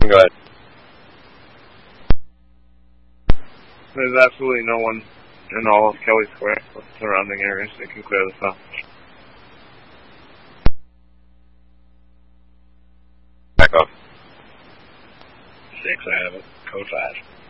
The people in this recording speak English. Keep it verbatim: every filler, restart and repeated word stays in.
Go ahead. There's absolutely no one in all of Kelly Square or surrounding areas that can clear this up. Back off. Six, I have it. Code five.